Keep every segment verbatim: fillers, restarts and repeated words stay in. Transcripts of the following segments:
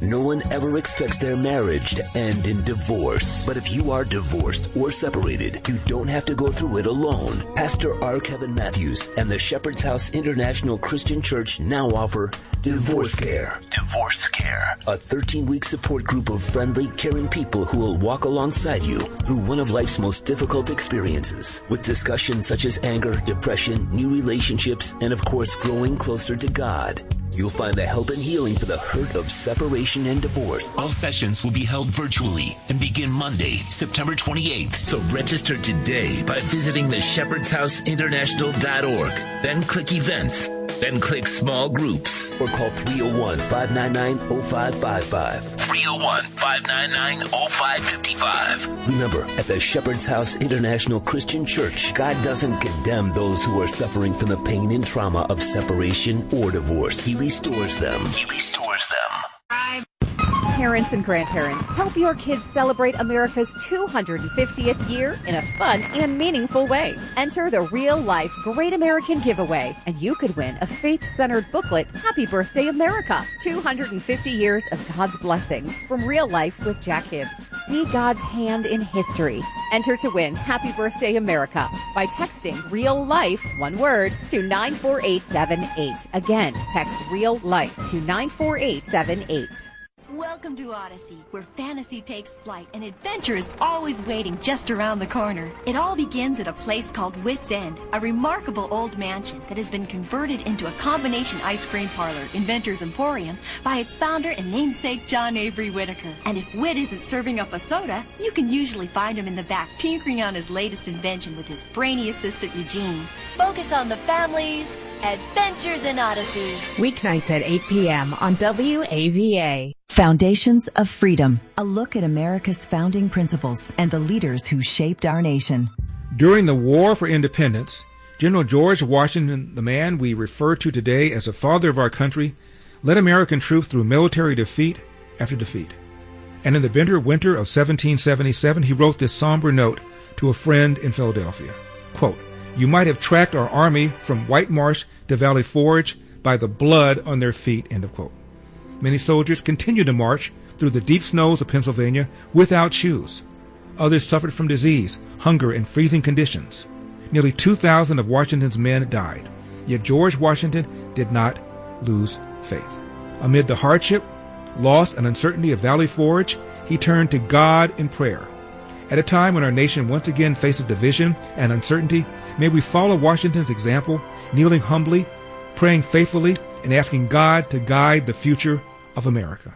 No one ever expects their marriage to end in divorce. But if you are divorced or separated, you don't have to go through it alone. Pastor R. Kevin Matthews and the Shepherd's House International Christian Church now offer Divorce Care. Divorce Care. A thirteen-week support group of friendly, caring people who will walk alongside you through one of life's most difficult experiences. With discussions such as anger, depression, new relationships, and of course, growing closer to God. You'll find the help and healing for the hurt of separation and divorce. All sessions will be held virtually and begin Monday, September twenty-eighth. So register today by visiting the shepherds house international dot org. Then click events. Then click small groups. Or call three oh one, five nine nine, oh five five five. three oh one, five nine nine, oh five five five. Remember, at the Shepherd's House International Christian Church, God doesn't condemn those who are suffering from the pain and trauma of separation or divorce. He restores them. He restores them. Parents and grandparents, help your kids celebrate America's two hundred fiftieth year in a fun and meaningful way. Enter the Real Life Great American Giveaway, and you could win a faith-centered booklet, Happy Birthday America, two hundred fifty years of God's blessings from Real Life with Jack Hibbs. See God's hand in history. Enter to win Happy Birthday America by texting Real Life, one word, to nine four eight seven eight. Again, text Real Life to nine four eight seven eight. Welcome to Odyssey, where fantasy takes flight and adventure is always waiting just around the corner. It all begins at a place called Wits End, a remarkable old mansion that has been converted into a combination ice cream parlor, Inventor's Emporium, by its founder and namesake John Avery Whitaker. And if Wit isn't serving up a soda, you can usually find him in the back tinkering on his latest invention with his brainy assistant Eugene. Focus on the families, adventures in Odyssey. Weeknights at eight p.m. on W A V A. Foundations of Freedom, a look at America's founding principles and the leaders who shaped our nation. During the War for Independence, General George Washington, the man we refer to today as the father of our country, led American troops through military defeat after defeat. And in the bitter winter of seventeen seventy-seven, he wrote this somber note to a friend in Philadelphia. Quote, "You might have tracked our army from White Marsh to Valley Forge by the blood on their feet," end of quote. Many soldiers continued to march through the deep snows of Pennsylvania without shoes. Others suffered from disease, hunger, and freezing conditions. Nearly two thousand of Washington's men died. Yet George Washington did not lose faith. Amid the hardship, loss, and uncertainty of Valley Forge, he turned to God in prayer. At a time when our nation once again faces division and uncertainty, may we follow Washington's example, kneeling humbly, praying faithfully, and asking God to guide the future of America.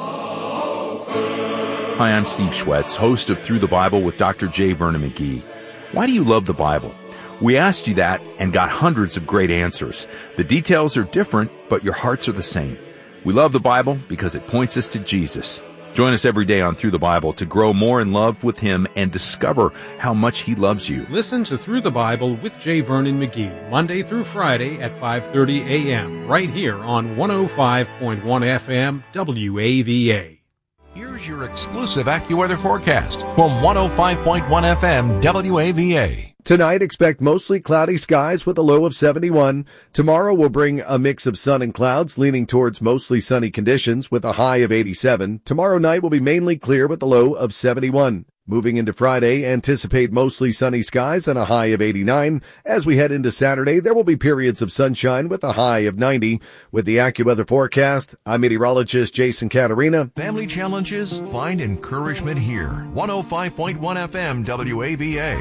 Hi, I'm Steve Schwetz, host of Through the Bible with Doctor J. Vernon McGee. Why do you love the Bible? We asked you that and got hundreds of great answers. The details are different, but your hearts are the same. We love the Bible because it points us to Jesus. Join us every day on Through the Bible to grow more in love with Him and discover how much He loves you. Listen to Through the Bible with J. Vernon McGee, Monday through Friday at five thirty a.m., right here on one oh five point one F M W A V A. Here's your exclusive AccuWeather forecast from one oh five point one F M W A V A. Tonight, expect mostly cloudy skies with a low of seventy-one. Tomorrow will bring a mix of sun and clouds, leaning towards mostly sunny conditions with a high of eighty-seven. Tomorrow night will be mainly clear with a low of seventy-one. Moving into Friday, anticipate mostly sunny skies and a high of eighty-nine. As we head into Saturday, there will be periods of sunshine with a high of ninety. With the AccuWeather forecast, I'm meteorologist Jason Caterina. Family challenges, find encouragement here. one oh five point one F M W A V A.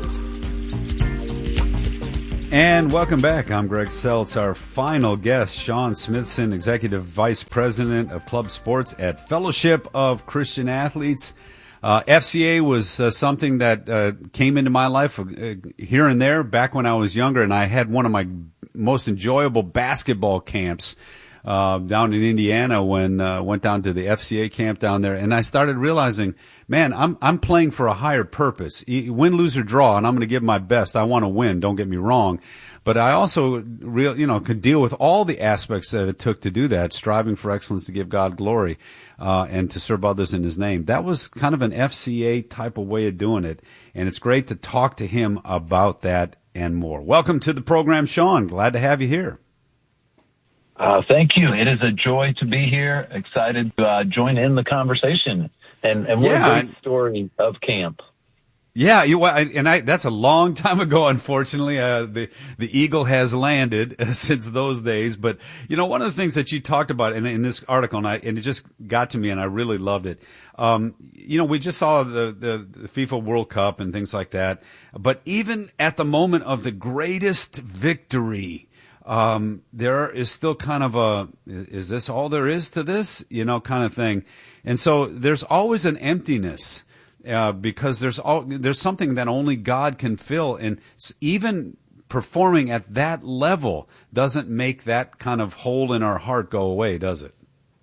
And welcome back. I'm Greg Seltz. Our final guest, Sean Smithson, Executive Vice President of Club Sports at Fellowship of Christian Athletes. Uh, F C A was uh, something that uh, came into my life uh, here and there back when I was younger, and I had one of my most enjoyable basketball camps uh, down in Indiana when I uh, went down to the F C A camp down there, and I started realizing, man, I'm I'm playing for a higher purpose. Win, lose, or draw, and I'm going to give my best. I want to win, don't get me wrong. But I also, real, you know, could deal with all the aspects that it took to do that, striving for excellence to give God glory uh, and to serve others in His name. That was kind of an F C A type of way of doing it, and it's great to talk to him about that and more. Welcome to the program, Sean. Glad to have you here. Uh, thank you. It is a joy to be here. Excited to uh, join in the conversation. And, and what yeah. a great story of camp. Yeah, you and I. That's a long time ago. Unfortunately, uh, the the eagle has landed uh, since those days. But you know, one of the things that you talked about in, in this article, and, I, and it just got to me, and I really loved it. Um, you know, we just saw the, the the FIFA World Cup and things like that. But even at the moment of the greatest victory, um, there is still kind of a is this all there is to this? You know, kind of thing. And so there's always an emptiness. Uh, because there's all, there's something that only God can fill, and even performing at that level doesn't make that kind of hole in our heart go away, does it?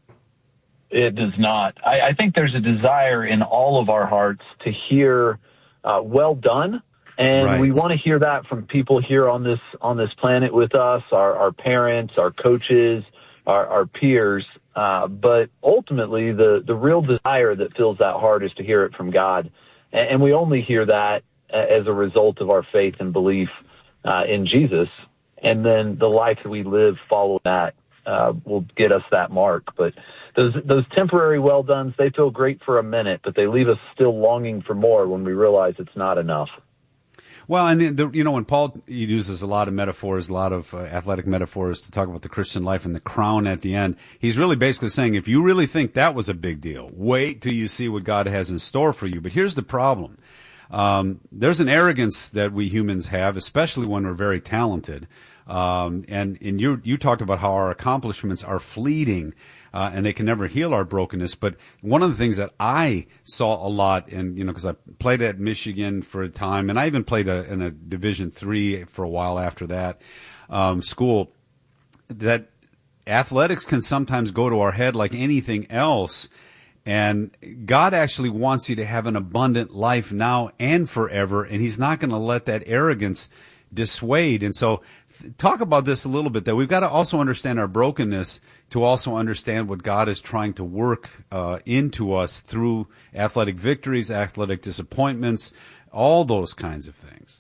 It does not. I, I think there's a desire in all of our hearts to hear uh, "well done," and right. we want to hear that from people here on this on this planet with us, our, our parents, our coaches, our, our peers. Uh, but ultimately, the, the real desire that fills that heart is to hear it from God. And, and we only hear that as a result of our faith and belief uh, in Jesus. And then the life that we live follow that uh, will get us that mark. But those those temporary well-dones, they feel great for a minute, but they leave us still longing for more when we realize it's not enough. Well, and the, you know, when Paul uses a lot of metaphors, a lot of uh, athletic metaphors to talk about the Christian life and the crown at the end, he's really basically saying, if you really think that was a big deal, wait till you see what God has in store for you. But here's the problem. Um, there's an arrogance that we humans have, especially when we're very talented. Um, and, and you, you talked about how our accomplishments are fleeting, uh, and they can never heal our brokenness. But one of the things that I saw a lot, and, you know, cause I played at Michigan for a time, and I even played a, in a Division three for a while after that, um, school, that athletics can sometimes go to our head like anything else. And God actually wants you to have an abundant life now and forever, and he's not going to let that arrogance dissuade. And so talk about this a little bit, that we've got to also understand our brokenness to also understand what God is trying to work uh, into us through athletic victories, athletic disappointments, all those kinds of things.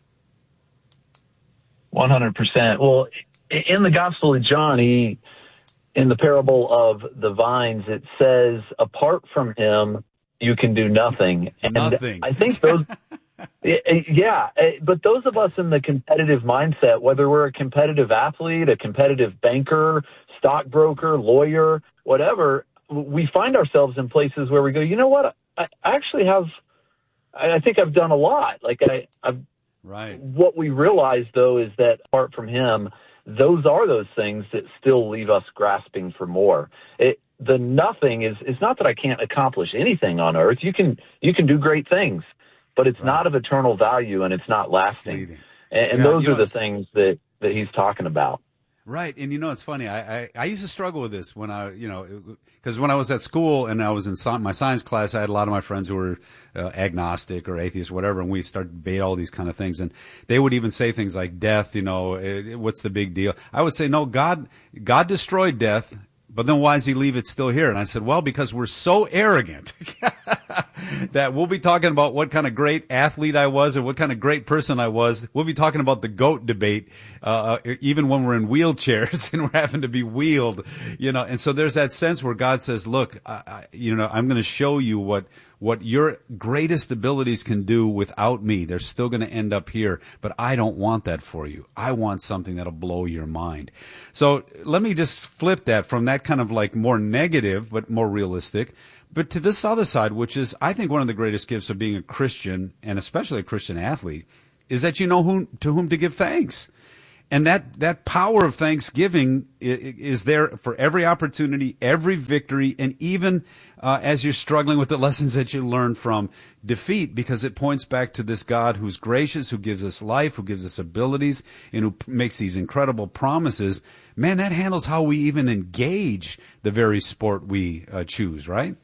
one hundred percent. Well, in the Gospel of John, he, in the parable of the vines, it says, apart from him, you can do nothing. And nothing. I think those... Yeah, but those of us in the competitive mindset, whether we're a competitive athlete, a competitive banker, stockbroker, lawyer, whatever, we find ourselves in places where we go, you know what, I actually have, I think I've done a lot. Like I, I've, right. What we realize, though, is that apart from him, those are those things that still leave us grasping for more. It, the nothing is, is not that I can't accomplish anything on earth. You can, you can do great things. But it's right. not of eternal value, and it's not lasting. And, and yeah, those you know, are the things that, that he's talking about. Right. And, you know, it's funny. I, I, I used to struggle with this when I, you know, because when I was at school and I was in sci- my science class, I had a lot of my friends who were uh, agnostic or atheist, whatever, and we started to debate all these kind of things. And they would even say things like death, you know, it, what's the big deal? I would say, no, God, God destroyed death. But then why does he leave it still here? And I said, well, because we're so arrogant that we'll be talking about what kind of great athlete I was or what kind of great person I was. We'll be talking about the GOAT debate, uh, even when we're in wheelchairs and we're having to be wheeled, you know. And so there's that sense where God says, look, I, I, you know, I'm going to show you what, what your greatest abilities can do without me. They're still going to end up here, but I don't want that for you. I want something that'll blow your mind. So let me just flip that from that kind of like more negative, but more realistic, but to this other side, which is, I think, one of the greatest gifts of being a Christian, and especially a Christian athlete, is that you know whom, to whom to give thanks. And that, that power of thanksgiving is there for every opportunity, every victory, and even uh, as you're struggling with the lessons that you learn from defeat, because it points back to this God who's gracious, who gives us life, who gives us abilities, and who makes these incredible promises. Man, that handles how we even engage the very sport we uh, choose, right?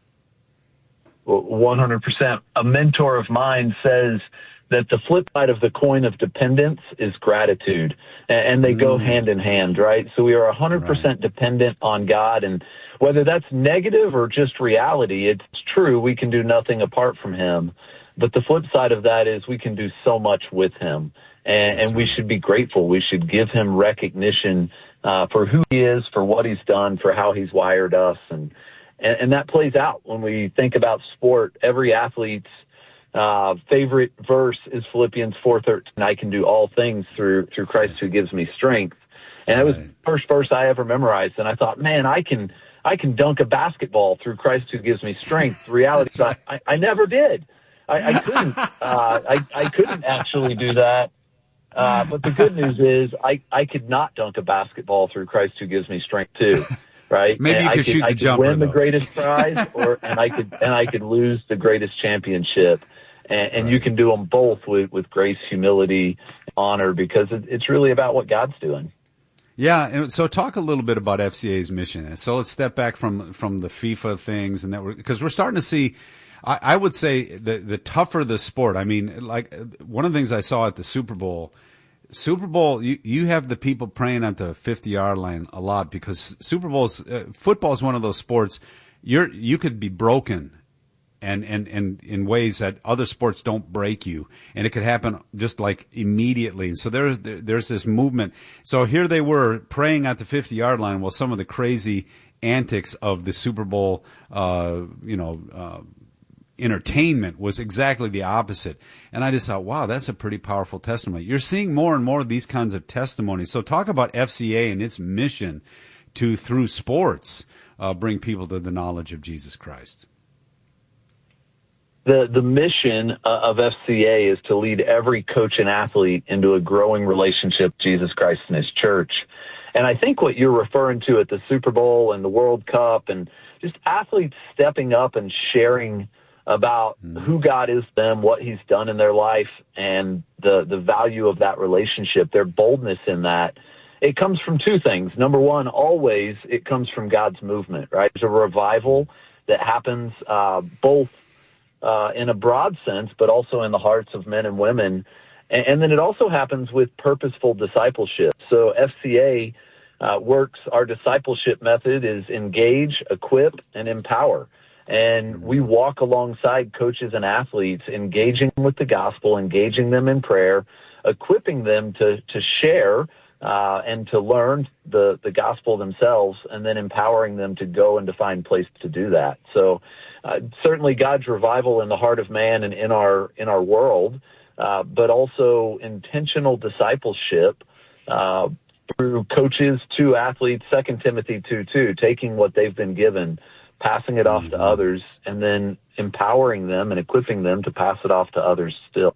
one hundred percent. A mentor of mine says that the flip side of the coin of dependence is gratitude, and they mm. go hand in hand, right? So we are one hundred percent right. dependent on God, and whether that's negative or just reality, it's true, we can do nothing apart from him. But the flip side of that is we can do so much with him, and, and we should be grateful. We should give him recognition uh, for who he is, for what he's done, for how he's wired us. And, and, and that plays out when we think about sport. Every athlete's uh, favorite verse is Philippians four thirteen. I can do all things through, through Christ who gives me strength. And it was the first verse I ever memorized. And I thought, man, I can, I can dunk a basketball through Christ who gives me strength. The reality is I, I, I never did. I, I couldn't, uh, I, I couldn't actually do that. Uh, but the good news is I, I could not dunk a basketball through Christ who gives me strength too. Right? Maybe and you could, I could shoot the I could jumper, win though. the greatest prize or, and I could, and I could lose the greatest championship. And, and right. you can do them both with, with grace, humility, honor, because it, it's really about what God's doing. Yeah, and so talk a little bit about F C A's mission. So let's step back from from the FIFA things, and that we're, because we're starting to see. I, I would say the the tougher the sport. I mean, like one of the things I saw at the Super Bowl. Super Bowl, you you have the people praying at the fifty yard line a lot because Super Bowls, uh, football is one of those sports. You're you could be broken. And, and, and in ways that other sports don't break you. And it could happen just like immediately. So there's, there, there's this movement. So here they were praying at the fifty yard line while some of the crazy antics of the Super Bowl, uh, you know, uh, entertainment was exactly the opposite. And I just thought, wow, that's a pretty powerful testimony. You're seeing more and more of these kinds of testimonies. So talk about F C A and its mission to, through sports, uh, bring people to the knowledge of Jesus Christ. The the mission of F C A is to lead every coach and athlete into a growing relationship with Jesus Christ and his church. And I think what you're referring to at the Super Bowl and the World Cup and just athletes stepping up and sharing about mm. who God is to them, what he's done in their life, and the, the value of that relationship, their boldness in that, it comes from two things. Number one, always it comes from God's movement, right? There's a revival that happens uh, both Uh, in a broad sense, but also in the hearts of men and women. And, and then it also happens with purposeful discipleship. So F C A uh, works, our discipleship method is engage, equip, and empower. And we walk alongside coaches and athletes, engaging with the gospel, engaging them in prayer, equipping them to, to share uh, and to learn the, the gospel themselves, and then empowering them to go and to find place to do that. So Uh, certainly God's revival in the heart of man and in our in our world, uh, but also intentional discipleship uh, through coaches to athletes, Second Timothy two two, taking what they've been given, passing it off mm-hmm. to others, and then empowering them and equipping them to pass it off to others still.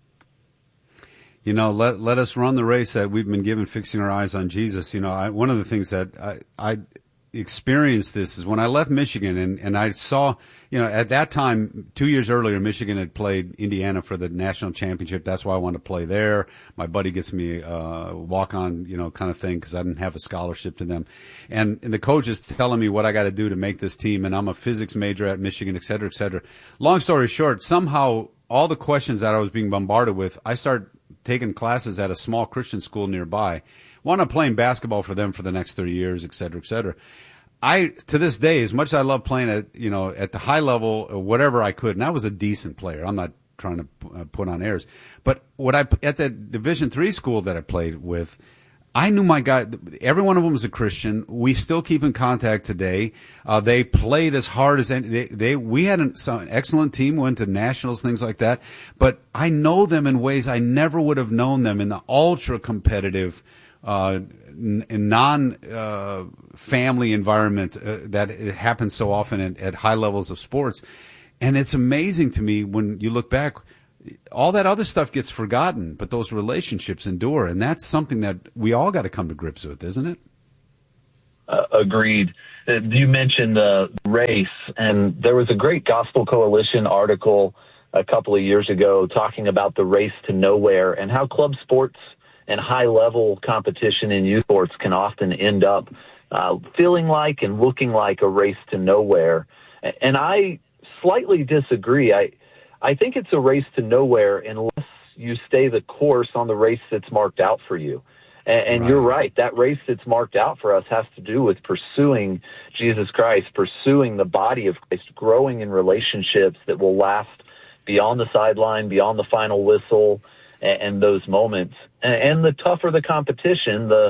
You know, let let us run the race that we've been given, fixing our eyes on Jesus. You know, I, one of the things that I, I experienced this is when I left Michigan and, and I saw, you know, at that time, two years earlier, Michigan had played Indiana for the national championship. That's why I wanted to play there. My buddy gets me a walk-on, you know, kind of thing because I didn't have a scholarship to them. And, and the coach is telling me what I got to do to make this team, and I'm a physics major at Michigan, et cetera, et cetera. Long story short, somehow all the questions that I was being bombarded with, I started taking classes at a small Christian school nearby. Wound up playing basketball for them for the next thirty years, et cetera, et cetera. I, to this day, as much as I love playing at, you know, at the high level, or whatever I could, and I was a decent player. I'm not trying to uh, put on airs, but what I, at that Division three school that I played with, I knew my guy, every one of them was a Christian. We still keep in contact today. Uh, they played as hard as any, they, they, we had an, some, an excellent team, went to nationals, things like that, but I know them in ways I never would have known them in the ultra competitive, uh, non-family uh, environment uh, that it happens so often at, at high levels of sports. And it's amazing to me when you look back, all that other stuff gets forgotten, but those relationships endure. And that's something that we all got to come to grips with, isn't it? Uh, agreed. Uh, you mentioned the uh, race, and there was a great Gospel Coalition article a couple of years ago talking about the race to nowhere and how club sports and high-level competition in youth sports can often end up uh, feeling like and looking like a race to nowhere. And I slightly disagree. I I think it's a race to nowhere unless you stay the course on the race that's marked out for you. And, and right. You're right. That race that's marked out for us has to do with pursuing Jesus Christ, pursuing the body of Christ, growing in relationships that will last beyond the sideline, beyond the final whistle, and, and those moments. And, and the tougher the competition, the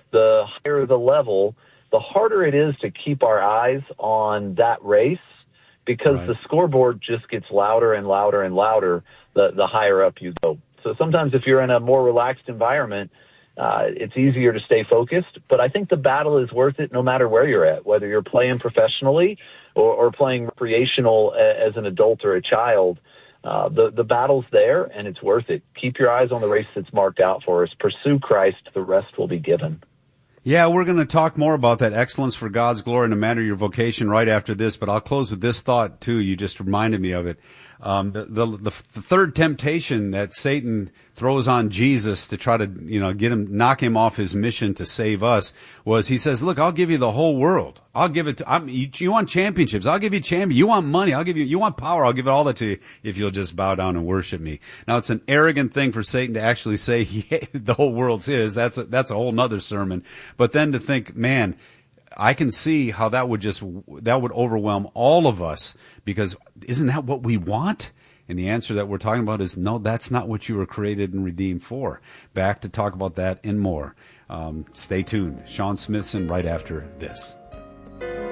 the higher the level, the harder it is to keep our eyes on that race, because right. the scoreboard just gets louder and louder and louder the, the higher up you go. So sometimes if you're in a more relaxed environment, uh, it's easier to stay focused. But I think the battle is worth it no matter where you're at, whether you're playing professionally or, or playing recreational as an adult or a child. Uh, the, the battle's there, and it's worth it. Keep your eyes on the race that's marked out for us. Pursue Christ. The rest will be given. Yeah, we're going to talk more about that excellence for God's glory, no matter your vocation, right after this. But I'll close with this thought, too. You just reminded me of it. Um, the, the, the third temptation that Satan throws on Jesus to try to, you know, get him, knock him off his mission to save us was he says, look, I'll give you the whole world. I'll give it to, I'm, you, you want championships. I'll give you champion. You want money. I'll give you, you want power. I'll give it all that to you if you'll just bow down and worship me. Now, it's an arrogant thing for Satan to actually say he, the whole world's his. That's a, that's a whole nother sermon. But then to think, man, I can see how that would just, that would overwhelm all of us, because isn't that what we want? And the answer that we're talking about is no, that's not what you were created and redeemed for. Back to talk about that and more. Um, stay tuned. Sean Smithson right after this.